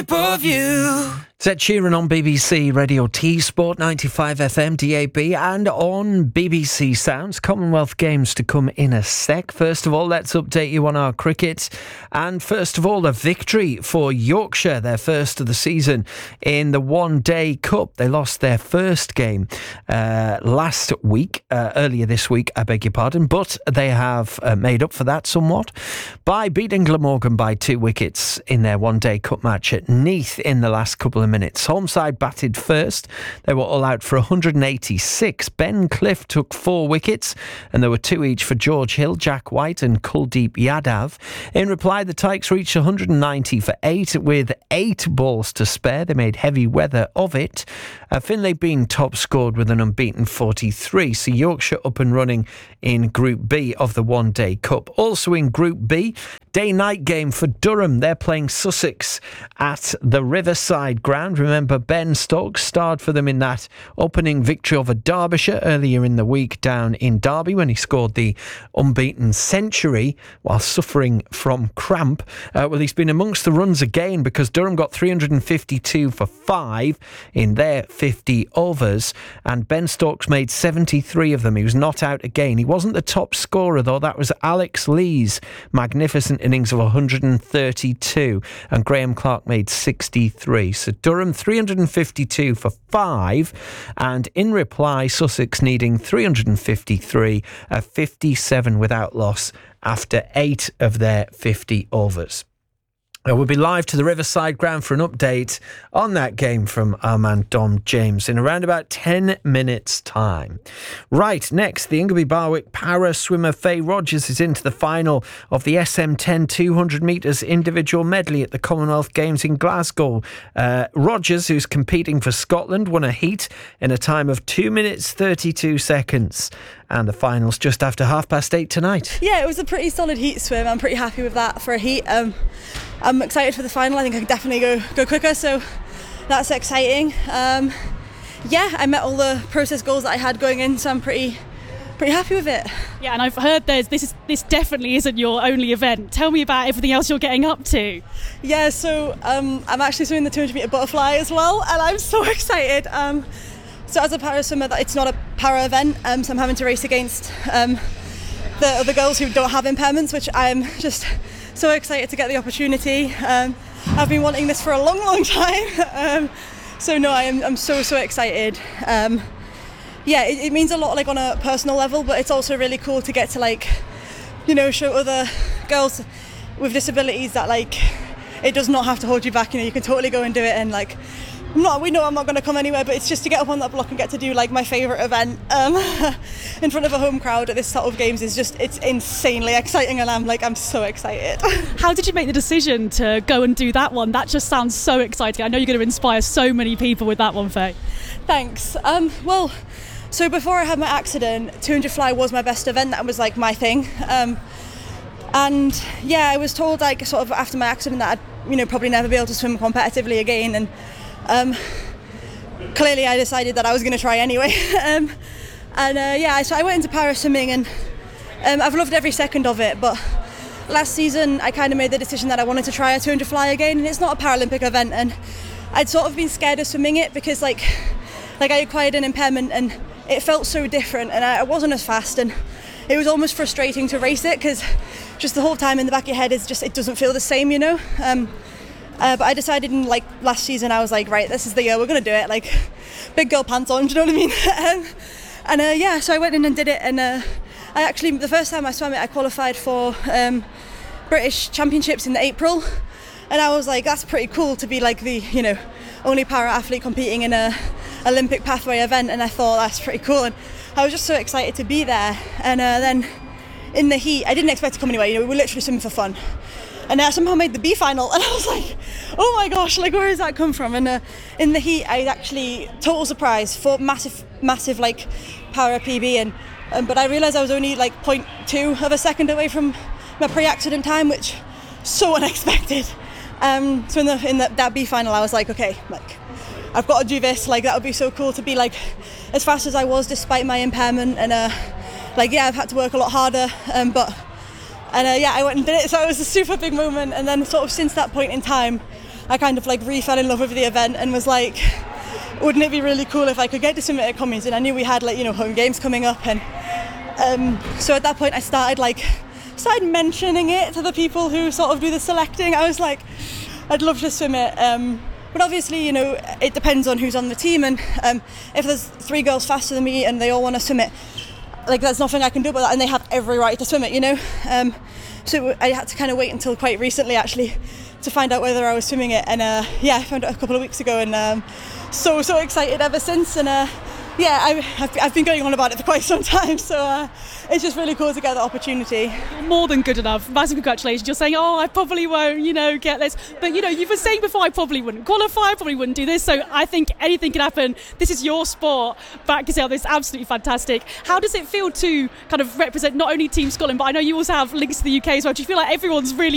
shape of you. Ed Sheeran on BBC Radio T Sport 95 FM DAB and on BBC Sounds. Commonwealth Games to come in a sec. First of all, let's update you on our cricket. And first of all, a victory for Yorkshire, their first of the season in the One Day Cup. They lost their first game earlier this week, I beg your pardon, but they have made up for that somewhat by beating Glamorgan by 2 wickets in their One Day Cup match at Neath in the last couple of minutes. Homeside batted first. They were all out for 186. Ben Cliff took 4 wickets and there were 2 each for George Hill, Jack White and Kuldeep Yadav. In reply, the Tykes reached 190 for 8 with 8 balls to spare. They made heavy weather of it. Finlay being top scored with an unbeaten 43. So Yorkshire up and running in Group B of the One Day Cup. Also in Group B, day-night game for Durham. They're playing Sussex at the Riverside Ground. Remember, Ben Stokes starred for them in that opening victory over Derbyshire earlier in the week down in Derby when he scored the unbeaten century while suffering from cramp. Well, he's been amongst the runs again because Durham got 352 for 5 in their 50 overs and Ben Stokes made 73 of them. He was not out again. He wasn't the top scorer though. That was Alex Lee's magnificent innings of 132 and Graham Clark made 63. So Durham 352 for 5 and in reply Sussex needing 353, 57 without loss after 8 of their 50 overs. We'll be live to the Riverside Ground for an update on that game from our man Dom James in around about 10 minutes' time. Right, next, the Ingleby Barwick para swimmer Faye Rogers is into the final of the SM10 200 metres individual medley at the Commonwealth Games in Glasgow. Rogers, who's competing for Scotland, won a heat in a time of 2 minutes 32 seconds. And the final's just after 8:30 tonight. Yeah, it was a pretty solid heat swim. I'm pretty happy with that for a heat. I'm excited for the final. I think I can definitely go quicker, so that's exciting. Yeah, I met all the process goals that I had going in, so I'm pretty happy with it. Yeah, and I've heard this definitely isn't your only event. Tell me about everything else you're getting up to. Yeah, so I'm actually swimming the 200 metre butterfly as well, and I'm so excited. So as a para swimmer, it's not a para event, so I'm having to race against the other girls who don't have impairments, which I'm just so excited to get the opportunity. I've been wanting this for a long time. So no, I'm so excited. Yeah, it means a lot, like on a personal level, but it's also really cool to get to show other girls with disabilities that it does not have to hold you back. You can totally go and do it, and we know I'm not going to come anywhere, but it's just to get up on that block and get to do my favourite event in front of a home crowd at this sort of games it's insanely exciting, and I'm so excited. How did you make the decision to go and do that one? That just sounds so exciting. I know you're going to inspire so many people with that one, Faye. Thanks. Well, so before I had my accident, 200 fly was my best event. That was my thing. And yeah, I was told sort of after my accident that I'd probably never be able to swim competitively again, and clearly I decided that I was going to try anyway. So I went into para swimming, and I've loved every second of it, but last season I kind of made the decision that I wanted to try a 200 fly again, and it's not a Paralympic event, and I'd sort of been scared of swimming it because I acquired an impairment and it felt so different, and I wasn't as fast, and it was almost frustrating to race it because just the whole time in the back of your head is just, it doesn't feel the same, but I decided in last season, I was right, this is the year, we're going to do it, big girl pants on, do you know what I mean? So I went in and did it, and I actually, the first time I swam it, I qualified for British Championships in April, and I was that's pretty cool to be the, only para-athlete competing in a Olympic pathway event, and I thought that's pretty cool, and I was just so excited to be there. And then in the heat, I didn't expect to come anyway, we were literally swimming for fun. And I somehow made the B final, and I was oh my gosh, where does that come from? And in the heat, I actually, total surprise, for massive para PB, but I realised I was only 0.2 of a second away from my pre-accident time, which so unexpected. So in that B final, I was okay, I've got to do this. That would be so cool to be as fast as I was despite my impairment, and I've had to work a lot harder, I went and did it, so it was a super big moment. And then sort of since that point in time, I kind of like re-fell in love with the event and was like, wouldn't it be really cool if I could get to swim at Commies? And I knew we had like, you know, home games coming up, and so at that point I started mentioning it to the people who sort of do the selecting. I was like, I'd love to swim it, but obviously, you know, it depends on who's on the team, and if there's 3 girls faster than me and they all want to swim it, like there's nothing I can do about that, and they have every right to swim it, you know. So I had to kind of wait until quite recently actually to find out whether I was swimming it, and I found out a couple of weeks ago, and so excited ever since, and I've been going on about it for quite some time, so it's just really cool to get the opportunity. You're more than good enough. Massive congratulations. You're saying, I probably won't, you know, get this. But, you know, you were saying before, I probably wouldn't qualify, I probably wouldn't do this. So I think anything can happen. This is your sport. Back yourself. This is absolutely fantastic. How does it feel to kind of represent not only Team Scotland, but I know you also have links to the UK as well. Do you feel like everyone's really